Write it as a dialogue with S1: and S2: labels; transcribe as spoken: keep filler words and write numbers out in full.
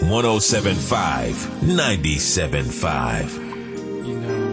S1: one oh seven point five, ninety-seven point five.
S2: You know.